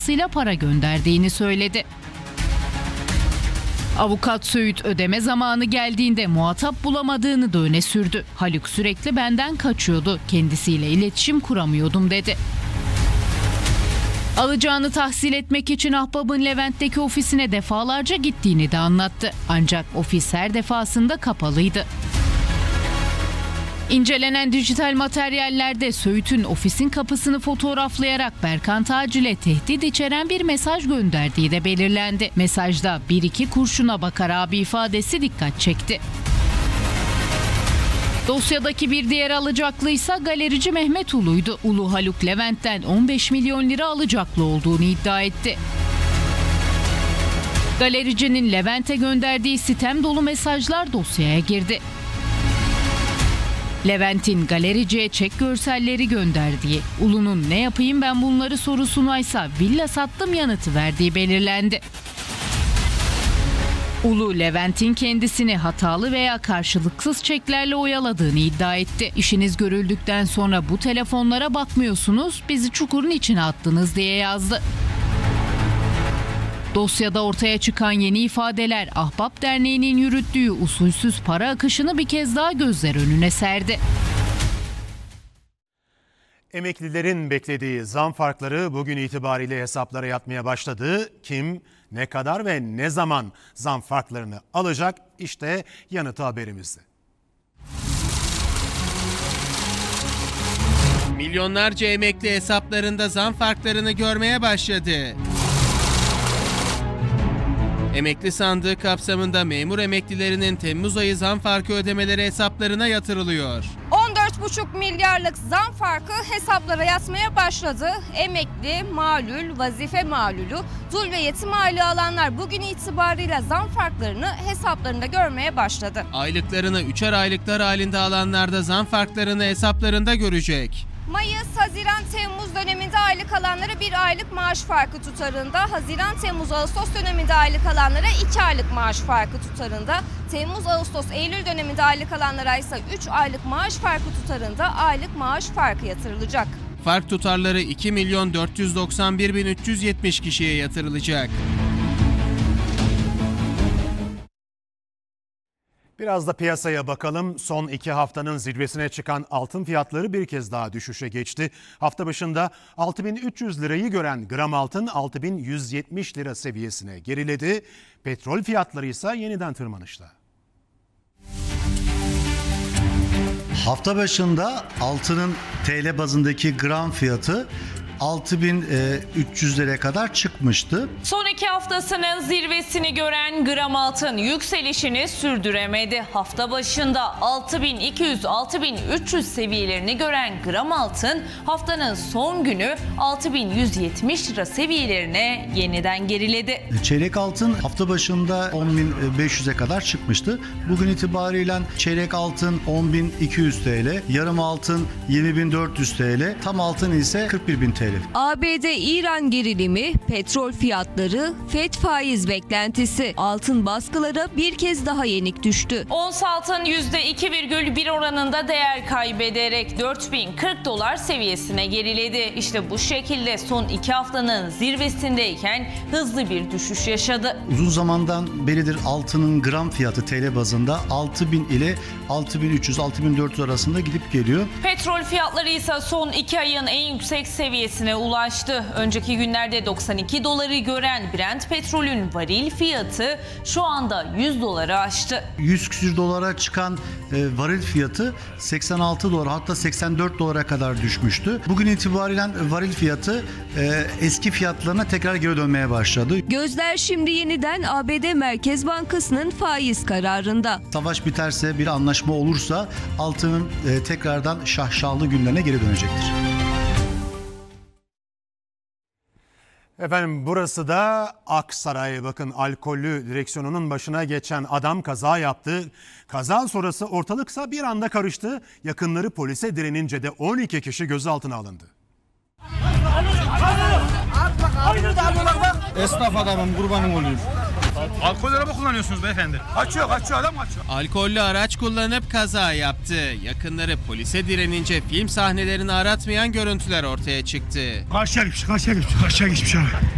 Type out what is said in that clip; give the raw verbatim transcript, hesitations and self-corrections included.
ile para gönderdiğini söyledi. Avukat Söğüt ödeme zamanı geldiğinde muhatap bulamadığını da öne sürdü. Haluk sürekli benden kaçıyordu, kendisiyle iletişim kuramıyordum dedi. Alacağını tahsil etmek için ahbabın Levent'teki ofisine defalarca gittiğini de anlattı. Ancak ofis her defasında kapalıydı. İncelenen dijital materyallerde Söğüt'ün ofisin kapısını fotoğraflayarak Berkan Tacil'e tehdit içeren bir mesaj gönderdiği de belirlendi. Mesajda bir iki kurşuna bakar abi ifadesi dikkat çekti. Dosyadaki bir diğer alacaklıysa galerici Mehmet Ulu'ydu. Ulu Haluk Levent'ten on beş milyon lira alacaklı olduğunu iddia etti. Galericinin Levent'e gönderdiği sitem dolu mesajlar dosyaya girdi. Levent'in galericiye çek görselleri gönderdiği, Ulu'nun ne yapayım ben bunları sorusuna ise villa sattım yanıtı verdiği belirlendi. Ulu, Levent'in kendisini hatalı veya karşılıksız çeklerle oyaladığını iddia etti. İşiniz görüldükten sonra bu telefonlara bakmıyorsunuz, bizi çukurun içine attınız diye yazdı. Dosyada ortaya çıkan yeni ifadeler Ahbap Derneği'nin yürüttüğü usulsüz para akışını bir kez daha gözler önüne serdi. Emeklilerin beklediği zam farkları bugün itibariyle hesaplara yatmaya başladı. Kim, ne kadar ve ne zaman zam farklarını alacak? İşte yanıtı haberimizde. Milyonlarca emekli hesaplarında zam farklarını görmeye başladı. Emekli sandığı kapsamında memur emeklilerinin Temmuz ayı zam farkı ödemeleri hesaplarına yatırılıyor. on dört buçuk milyarlık zam farkı hesaplara yatmaya başladı. Emekli, malul, vazife malulu, dul ve yetim aylığı alanlar bugün itibariyle zam farklarını hesaplarında görmeye başladı. Aylıklarını üçer aylıklar halinde alanlar da zam farklarını hesaplarında görecek. Mayıs, Haziran, Temmuz döneminde aylık alanlara bir aylık maaş farkı tutarında, Haziran, Temmuz, Ağustos döneminde aylık alanlara iki aylık maaş farkı tutarında, Temmuz, Ağustos, Eylül döneminde aylık alanlara ise üç aylık maaş farkı tutarında aylık maaş farkı yatırılacak. Fark tutarları iki milyon dört yüz doksan bir bin üç yüz yetmiş kişiye yatırılacak. Biraz da piyasaya bakalım. Son iki haftanın zirvesine çıkan altın fiyatları bir kez daha düşüşe geçti. Hafta başında altı bin üç yüz lirayı gören gram altın altı bin yüz yetmiş lira seviyesine geriledi. Petrol fiyatları ise yeniden tırmanışta. Hafta başında altının T L bazındaki gram fiyatı altı bin üç yüz liraya kadar çıkmıştı. Son iki haftasının zirvesini gören gram altın yükselişini sürdüremedi. Hafta başında altı bin iki yüz altı bin üç yüz seviyelerini gören gram altın haftanın son günü altı bin yüz yetmiş lira seviyelerine yeniden geriledi. Çeyrek altın hafta başında on bin beş yüze kadar çıkmıştı. Bugün itibariyle çeyrek altın on bin iki yüz T L, yarım altın yirmi bin dört yüz T L, tam altın ise kırk bir bin T L. A B D-İran gerilimi, petrol fiyatları, Fed faiz beklentisi, altın baskıları bir kez daha yenik düştü. Ons altın yüzde iki virgül bir oranında değer kaybederek dört bin kırk dolar seviyesine geriledi. İşte bu şekilde son iki haftanın zirvesindeyken hızlı bir düşüş yaşadı. Uzun zamandan beridir altının gram fiyatı T L bazında altı bin ile altı bin üç yüz altı bin dört yüz arasında gidip geliyor. Petrol fiyatları ise son iki ayın en yüksek seviyesine ulaştı. Önceki günlerde doksan iki doları gören Brent petrolün varil fiyatı şu anda yüz doları aştı. yüz küsür dolara çıkan e, varil fiyatı seksen altı dolar, hatta seksen dört dolara kadar düşmüştü. Bugün itibariyle varil fiyatı e, eski fiyatlarına tekrar geri dönmeye başladı. Gözler şimdi yeniden A B D Merkez Bankası'nın faiz kararında. Savaş biterse, bir anlaşma olursa altının e, tekrardan şahşalı günlerine geri dönecektir. Efendim burası da Aksaray. Bakın, alkollü direksiyonunun başına geçen adam kaza yaptı. Kaza sonrası ortalıksa bir anda karıştı. Yakınları polise direnince de on iki kişi gözaltına alındı. Esnaf adamım, kurbanın olayım. Alkol araba kullanıyorsunuz beyefendi. Kaçıyor kaçıyor adam kaçıyor. Alkollü araç kullanıp kaza yaptı. Yakınları polise direnince film sahnelerini aratmayan görüntüler ortaya çıktı. Karşıya geçmiş karşıya geçmiş karşıya geçmiş abi.